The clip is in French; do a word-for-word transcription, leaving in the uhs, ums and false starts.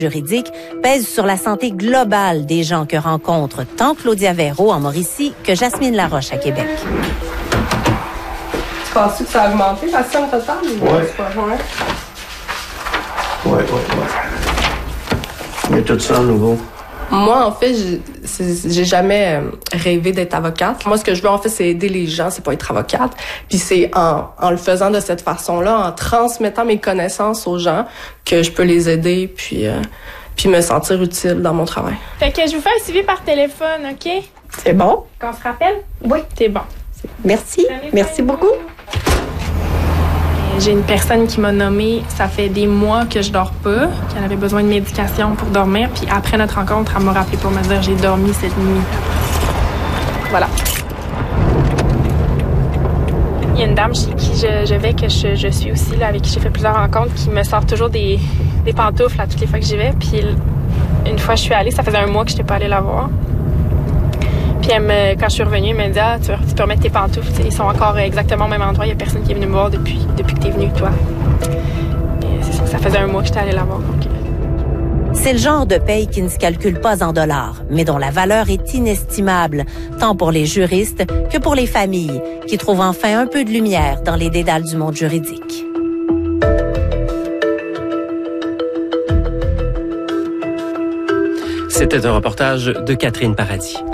juridique pèse sur la santé globale des gens que rencontrent tant Claudia Véro en Mauricie que Jasmine Laroche à Québec. Tu penses que ça a augmenté la somme totale? Oui. Oui, oui, oui. Il y a tout ça à nouveau. Moi, en fait, j'ai jamais rêvé d'être avocate. Moi, ce que je veux, en fait, c'est aider les gens, c'est pas être avocate. Puis c'est en, en le faisant de cette façon-là, en transmettant mes connaissances aux gens, que je peux les aider, puis, euh, puis me sentir utile dans mon travail. Fait que je vous fais un suivi par téléphone, OK? C'est bon? Qu'on se rappelle? Oui. C'est bon. Merci. Merci beaucoup. J'ai une personne qui m'a nommée, ça fait des mois que je dors pas, qu'elle avait besoin de médication pour dormir. Puis après notre rencontre, elle m'a rappelé pour me dire j'ai dormi cette nuit. Voilà. Il y a une dame chez qui je, je vais, que je, je suis aussi, là, avec qui j'ai fait plusieurs rencontres, qui me sort toujours des, des pantoufles à toutes les fois que j'y vais. Puis une fois je suis allée, ça faisait un mois que je n'étais pas allée la voir. Puis elle me, quand je suis revenue, elle m'a dit ah, tu, tu peux remettre tes pantoufles, ils sont encore exactement au même endroit, il n'y a personne qui est venu me voir depuis, depuis que tu es venue, toi. Et c'est ça, ça faisait un mois que j'étais allée la voir. Donc... C'est le genre de paye qui ne se calcule pas en dollars, mais dont la valeur est inestimable, tant pour les juristes que pour les familles, qui trouvent enfin un peu de lumière dans les dédales du monde juridique. C'était un reportage de Catherine Paradis.